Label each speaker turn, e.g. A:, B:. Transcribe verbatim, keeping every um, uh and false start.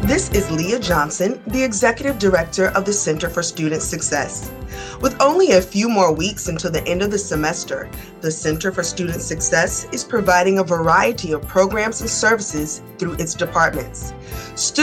A: This is Leah Johnson, the Executive Director of the Center for Student Success. With only a few more weeks until the end of the semester, the Center for Student Success is providing a variety of programs and services through its departments.